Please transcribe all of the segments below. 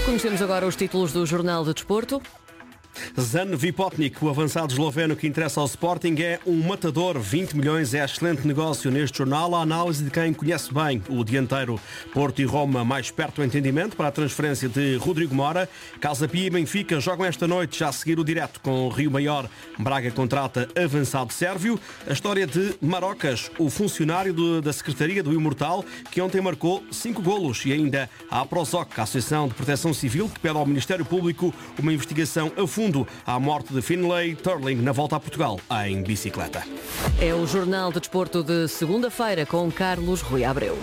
Conhecemos agora os títulos do Jornal de Desporto. Žan Vipotnik, o avançado esloveno que interessa ao Sporting, é um matador. 20 milhões é excelente negócio neste jornal. A análise de quem conhece bem o dianteiro. Porto e Roma mais perto do entendimento para a transferência de Rodrigo Mora. Casa Pia e Benfica jogam esta noite, já a seguir o direto com Rio Maior. Braga contrata avançado sérvio. A história de Marocas, o funcionário da Secretaria do Imortal, que ontem marcou 5 golos. E ainda a Prosoc, a Associação de Proteção Civil, que pede ao Ministério Público uma investigação a fundo à morte de Finlay Turling na volta a Portugal em bicicleta. É o Jornal de Desporto de segunda-feira com Carlos Rui Abreu.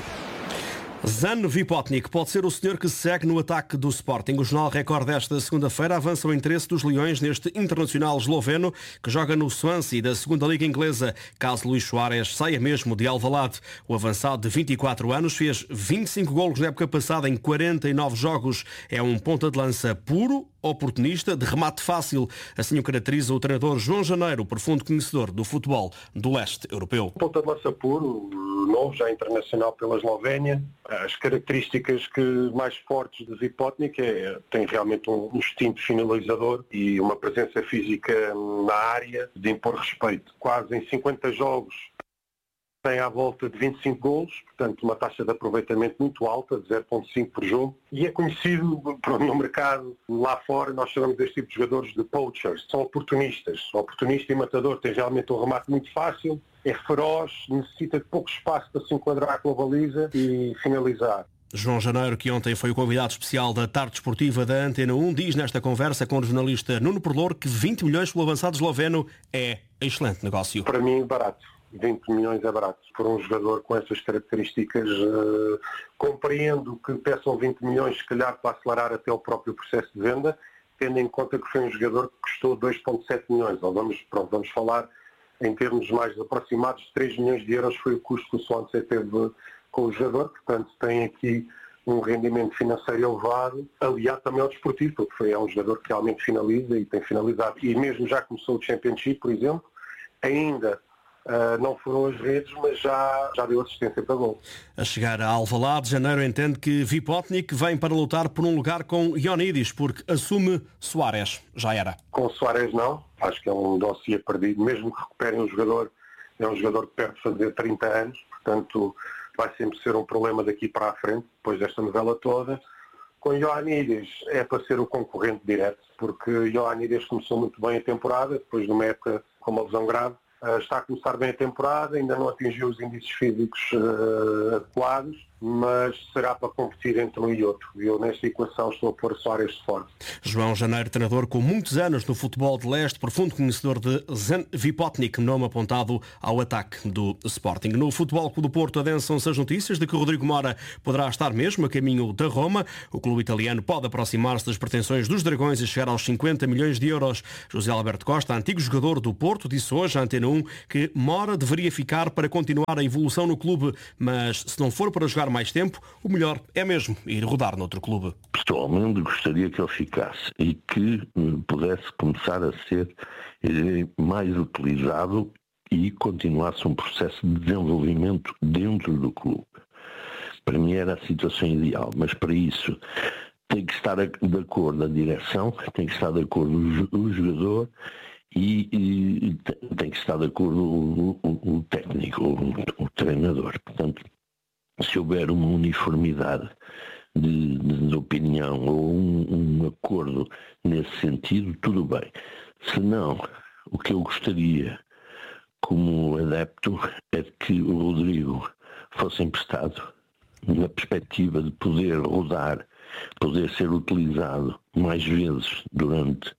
Žan Vipotnik pode ser o senhor que se segue no ataque do Sporting. O Jornal Record desta segunda-feira avança o interesse dos Leões neste internacional esloveno que joga no Swansea da segunda Liga Inglesa, caso Luís Soares saia mesmo de Alvalade. O avançado de 24 anos fez 25 golos na época passada em 49 jogos. É um ponta de lança puro, oportunista, de remate fácil. Assim o caracteriza o treinador João Janeiro, profundo conhecedor do futebol do leste europeu. Ponta de lança puro, novo, já internacional pela Eslovénia. As características mais fortes de Vipotnik tem realmente um instinto finalizador e uma presença física na área de impor respeito. Quase em 50 jogos tem à volta de 25 golos, portanto uma taxa de aproveitamento muito alta, de 0,5 por jogo, e é conhecido no mercado lá fora. Nós chamamos deste tipo de jogadores de poachers, são oportunistas. Oportunista e matador, tem realmente um remate muito fácil, é feroz, necessita de pouco espaço para se enquadrar com a baliza e finalizar. João Janeiro, que ontem foi o convidado especial da tarde esportiva da Antena 1, diz nesta conversa com o jornalista Nuno Perlour que 20 milhões pelo avançado esloveno é excelente negócio. Para mim, barato. 20 milhões é barato. Por um jogador com essas características, compreendo que peçam 20 milhões, se calhar, para acelerar até o próprio processo de venda, tendo em conta que foi um jogador que custou 2,7 milhões. Ou vamos falar em termos mais aproximados de 3 milhões de euros foi o custo que o Swansea teve com o jogador. Portanto, tem aqui um rendimento financeiro elevado, aliado também ao desportivo, porque é um jogador que realmente finaliza e tem finalizado. E mesmo já começou o Championship, por exemplo, ainda não foram as redes, mas já deu assistência para gol. A chegar a Alvalade, Janeiro entende que Vipotnik vem para lutar por um lugar com Ioannidis, porque assume Soares. Já era. Com Soares não, acho que é um dossiê perdido, mesmo que recuperem o jogador, é um jogador que perto de fazer 30 anos, portanto vai sempre ser um problema daqui para a frente, depois desta novela toda. Com Ioannidis é para ser o concorrente direto, porque Ioannidis começou muito bem a temporada, depois de uma época com uma lesão grave. Está a começar bem a temporada, ainda não atingiu os índices físicos adequados, mas será para competir entre um e outro. Eu nesta equação estou a pôr Soares de fora. João Janeiro, treinador com muitos anos no futebol de leste, profundo conhecedor de Žan Vipotnik, nome apontado ao ataque do Sporting. No Futebol Clube do Porto adensam-se as notícias de que o Rodrigo Mora poderá estar mesmo a caminho da Roma. O clube italiano pode aproximar-se das pretensões dos Dragões e chegar aos 50 milhões de euros. José Alberto Costa, antigo jogador do Porto, disse hoje à Antena 1 que Mora deveria ficar para continuar a evolução no clube, mas se não for para jogar mais tempo, o melhor é mesmo ir rodar noutro clube. Pessoalmente gostaria que ele ficasse e que pudesse começar a ser mais utilizado e continuasse um processo de desenvolvimento dentro do clube. Para mim era a situação ideal, mas para isso tem que estar de acordo a direção, tem que estar de acordo o jogador e tem que estar de acordo o técnico, o treinador. Portanto, se houver uma uniformidade de opinião ou um acordo nesse sentido, tudo bem. Se não, o que eu gostaria como adepto é que o Rodrigo fosse emprestado na perspectiva de poder rodar, poder ser utilizado mais vezes durante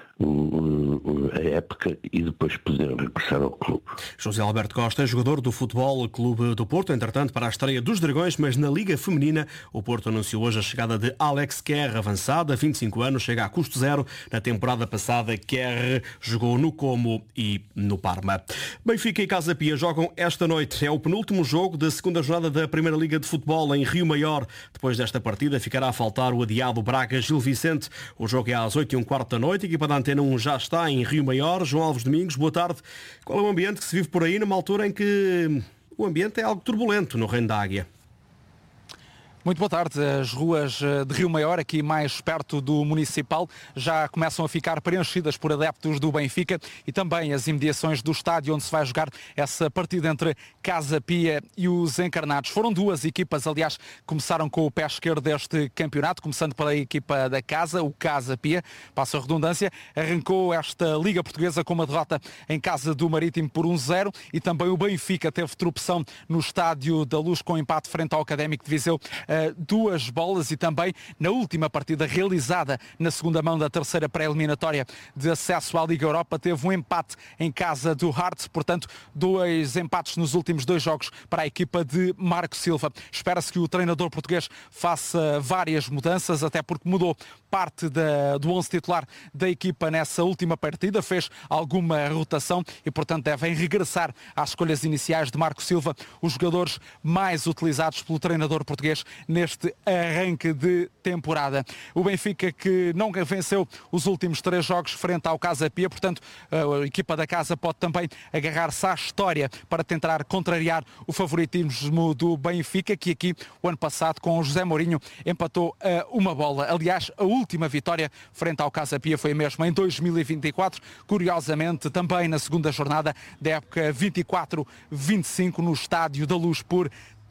a época e depois poder regressar ao clube. José Alberto Costa, jogador do Futebol Clube do Porto, entretanto para a estreia dos Dragões, mas na Liga Feminina, o Porto anunciou hoje a chegada de Alex Kerr, avançada, 25 anos, chega a custo zero. Na temporada passada, Kerr jogou no Como e no Parma. Benfica e Casa Pia jogam esta noite. É o penúltimo jogo da segunda jornada da Primeira Liga de Futebol em Rio Maior. Depois desta partida ficará a faltar o adiado Braga-Gil Vicente. O jogo é às 8h15 da noite. A equipa da Antena 1 já está em Rio Maior. João Alves Domingos, boa tarde. Qual é o ambiente que se vive por aí numa altura em que o ambiente é algo turbulento no Reino da Águia? Muito boa tarde. As ruas de Rio Maior, aqui mais perto do Municipal, já começam a ficar preenchidas por adeptos do Benfica e também as imediações do estádio onde se vai jogar essa partida entre Casa Pia e os Encarnados. Foram duas equipas, aliás, começaram com o pé esquerdo deste campeonato, começando pela equipa da Casa, o Casa Pia, passa a redundância, arrancou esta Liga Portuguesa com uma derrota em casa do Marítimo por 1-0 e também o Benfica teve tropeção no Estádio da Luz com empate frente ao Académico de Viseu, 2 bolas, e também na última partida realizada na segunda mão da terceira pré-eliminatória de acesso à Liga Europa teve um empate em casa do Hearts, portanto 2 empates nos últimos 2 jogos para a equipa de Marco Silva. Espera-se que o treinador português faça várias mudanças, até porque mudou parte do 11 titular da equipa nessa última partida, fez alguma rotação e portanto devem regressar às escolhas iniciais de Marco Silva, os jogadores mais utilizados pelo treinador português neste arranque de temporada. O Benfica, que não venceu os últimos 3 jogos frente ao Casa Pia, portanto a equipa da casa pode também agarrar-se à história para tentar contrariar o favoritismo do Benfica, que aqui o ano passado com o José Mourinho empatou a 1 bola. Aliás, a última vitória frente ao Casa Pia foi mesmo em 2024, curiosamente também na segunda jornada da época 24-25 no Estádio da Luz por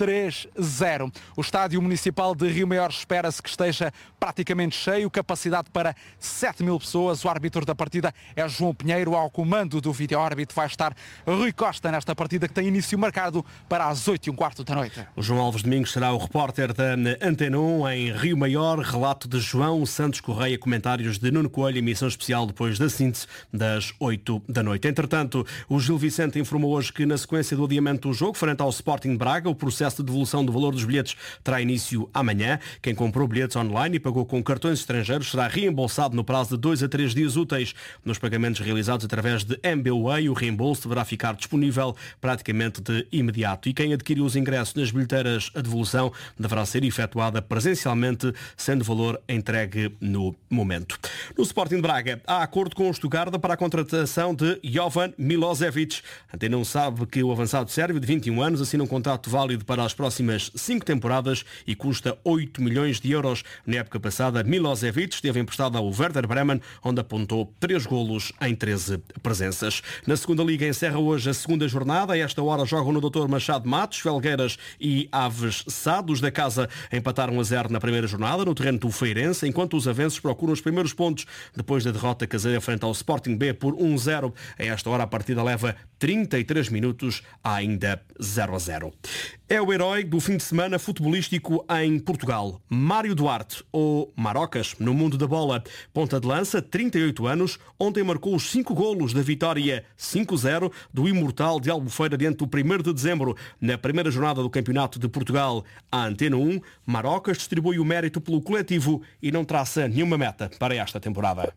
3-0. O Estádio Municipal de Rio Maior espera-se que esteja praticamente cheio, capacidade para 7.000 pessoas. O árbitro da partida é João Pinheiro. Ao comando do vídeo-árbitro vai estar Rui Costa nesta partida que tem início marcado para as 8h15 da noite. O João Alves Domingos será o repórter da Antena 1 em Rio Maior. Relato de João Santos Correia, comentários de Nuno Coelho, emissão especial depois da síntese das 8 da noite. Entretanto, o Gil Vicente informou hoje que na sequência do adiamento do jogo frente ao Sporting de Braga, o processo de devolução do valor dos bilhetes terá início amanhã. Quem comprou bilhetes online e pagou com cartões estrangeiros será reembolsado no prazo de 2 a 3 dias úteis. Nos pagamentos realizados através de MBWay, o reembolso deverá ficar disponível praticamente de imediato. E quem adquiriu os ingressos nas bilheteiras, a devolução deverá ser efetuada presencialmente, sendo o valor entregue no momento. No Sporting de Braga, há acordo com o Stuttgart para a contratação de Jovan Milosevic. Até não sabe que o avançado sérvio de 21 anos assina um contrato válido para as próximas 5 temporadas e custa 8 milhões de euros. Na época passada, Milosevic esteve emprestado ao Werder Bremen, onde apontou 3 golos em 13 presenças. Na segunda Liga encerra hoje a segunda jornada. A esta hora jogam no Dr. Machado Matos, Felgueiras e Aves Sado. Os da casa empataram 1-0 na primeira jornada no terreno do Feirense, enquanto os avenços procuram os primeiros pontos depois da derrota caseira frente ao Sporting B por 1-0. A esta hora a partida leva 33 minutos, há ainda 0-0. É o herói do fim de semana futebolístico em Portugal. Mário Duarte, ou Marocas, no mundo da bola. Ponta de lança, 38 anos, ontem marcou os 5 golos da vitória 5-0 do Imortal de Albufeira diante do 1º de dezembro. Na primeira jornada do Campeonato de Portugal, a Antena 1, Marocas distribui o mérito pelo coletivo e não traça nenhuma meta para esta temporada.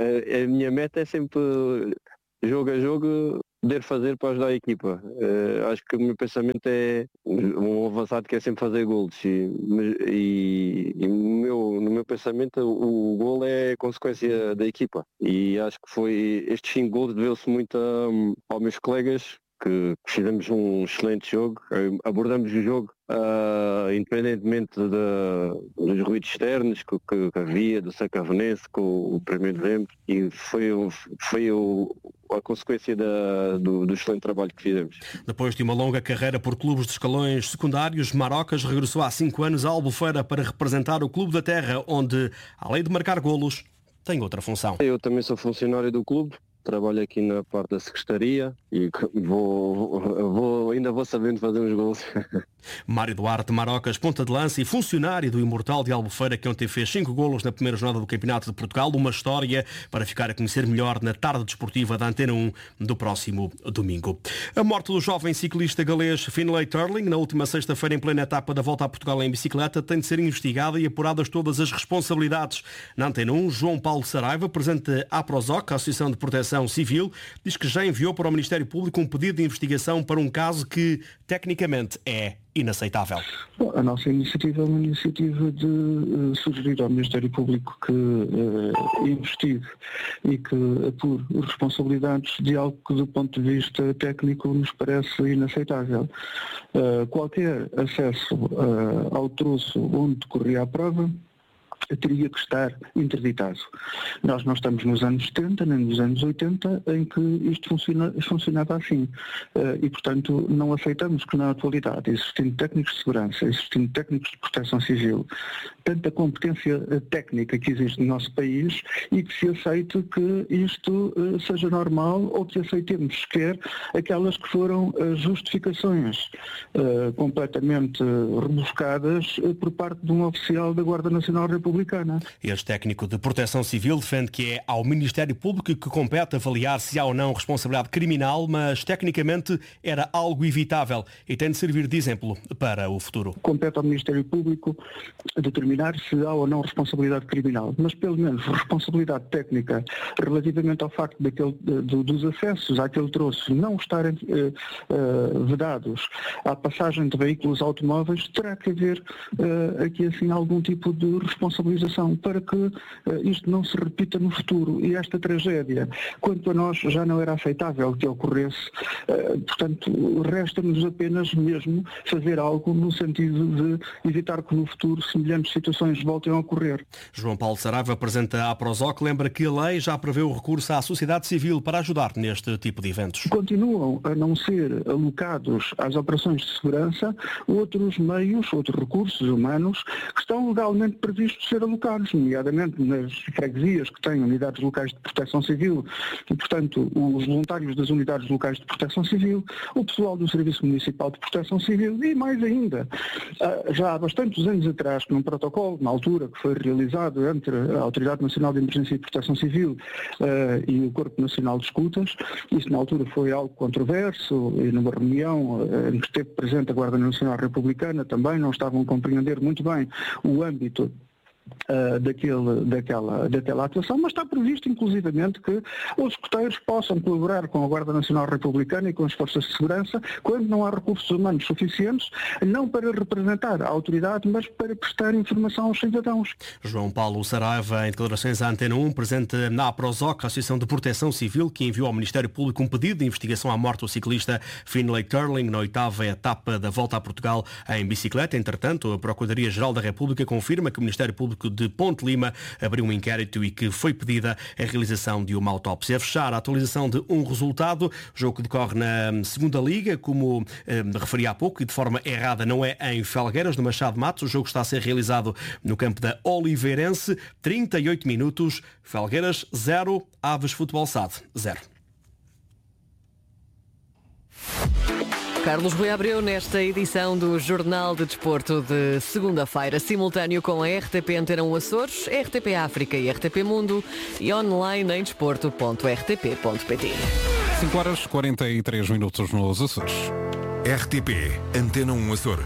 A minha meta é sempre, jogo a jogo, poder fazer para ajudar a equipa. Acho que o meu pensamento é um avançado que é sempre fazer golos e no meu pensamento o gol é consequência da equipa e acho que estes 5 golos deveu-se muito aos meus colegas que fizemos um excelente jogo, abordamos o jogo independentemente dos ruídos externos que havia, do Sacavenense com o 1º de dezembro, e foi a consequência do excelente trabalho que fizemos. Depois de uma longa carreira por clubes de escalões secundários, Marocas regressou há 5 anos à Albufeira para representar o clube da terra, onde, além de marcar golos, tem outra função. Eu também sou funcionário do clube. Trabalho aqui na parte da secretaria e ainda vou sabendo fazer uns gols. Mário Duarte, Marocas, ponta de lança e funcionário do Imortal de Albufeira, que ontem fez 5 golos na primeira jornada do Campeonato de Portugal. Uma história para ficar a conhecer melhor na tarde desportiva da Antena 1 do próximo domingo. A morte do jovem ciclista galês Finlay Turling, na última sexta-feira em plena etapa da Volta a Portugal em bicicleta, tem de ser investigada e apuradas todas as responsabilidades. Na Antena 1, João Paulo Saraiva, presidente da APROSOC, a Associação de Proteção Proteção Civil diz que já enviou para o Ministério Público um pedido de investigação para um caso que, tecnicamente, é inaceitável. Bom, a nossa iniciativa é uma iniciativa de sugerir ao Ministério Público que investigue e que apure as responsabilidades de algo que, do ponto de vista técnico, nos parece inaceitável. Qualquer acesso ao troço onde decorria a prova teria que estar interditado. Nós não estamos nos anos 70, nem nos anos 80, em que isto funcionava assim. E, portanto, não aceitamos que na atualidade, existindo técnicos de segurança, existindo técnicos de proteção civil, tanta competência técnica que existe no nosso país, e que se aceite que isto seja normal, ou que aceitemos sequer aquelas que foram justificações completamente rebuscadas por parte de um oficial da Guarda Nacional Republicana. Este técnico de Proteção Civil defende que é ao Ministério Público que compete avaliar se há ou não responsabilidade criminal, mas tecnicamente era algo evitável e tem de servir de exemplo para o futuro. Compete ao Ministério Público determinar se há ou não responsabilidade criminal, mas pelo menos responsabilidade técnica relativamente ao facto dos acessos àquele troço não estarem vedados à passagem de veículos automóveis, terá que haver aqui assim algum tipo de responsabilização para que isto não se repita no futuro. E esta tragédia, quanto a nós, já não era aceitável que ocorresse. Portanto, resta-nos apenas mesmo fazer algo no sentido de evitar que no futuro semelhantes situações voltem a ocorrer. João Paulo Saraiva, apresenta a APROSOC, lembra que a lei já prevê o recurso à sociedade civil para ajudar neste tipo de eventos. Continuam a não ser alocados às operações de segurança outros meios, outros recursos humanos que estão legalmente previstos ser alocados, nomeadamente nas freguesias que têm unidades locais de proteção civil e, portanto, os voluntários das unidades locais de proteção civil, o pessoal do Serviço Municipal de Proteção Civil e, mais ainda, já há bastantes anos atrás, num protocolo, na altura, que foi realizado entre a Autoridade Nacional de Emergência e Proteção Civil e o Corpo Nacional de Escutas, isso na altura foi algo controverso e numa reunião em que esteve presente a Guarda Nacional Republicana também não estavam a compreender muito bem o âmbito daquela atuação, mas está previsto inclusivamente que os escuteiros possam colaborar com a Guarda Nacional Republicana e com as forças de segurança quando não há recursos humanos suficientes, não para representar a autoridade, mas para prestar informação aos cidadãos. João Paulo Saraiva, em declarações à Antena 1, presente na APROSOC, a Associação de Proteção Civil, que enviou ao Ministério Público um pedido de investigação à morte do ciclista Finlay Turling na 8ª etapa da Volta a Portugal em bicicleta. Entretanto, a Procuradoria-Geral da República confirma que o Ministério Público de Ponte Lima abriu um inquérito e que foi pedida a realização de uma autópsia. A fechar a atualização de um resultado, o jogo que decorre na segunda Liga, como referi há pouco, e de forma errada, não é em Felgueiras, no Machado Matos. O jogo está a ser realizado no campo da Oliveirense. 38 minutos, Felgueiras 0, Aves Futebol SAD 0. Carlos Rui Abreu nesta edição do Jornal de Desporto de segunda-feira, simultâneo com a RTP Antena 1 Açores, RTP África e RTP Mundo e online em desporto.rtp.pt. 5h43 nos Açores. RTP Antena 1 Açores.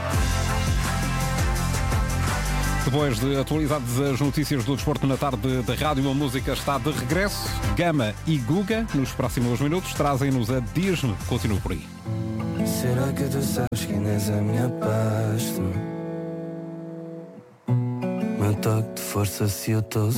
Depois de atualizadas as notícias do desporto na tarde da Rádio, a música está de regresso. Gama e Guga, nos próximos minutos, trazem-nos a Disney. Continua por aí. Será que tu sabes quem és a minha paz? Meu toque de força se eu estou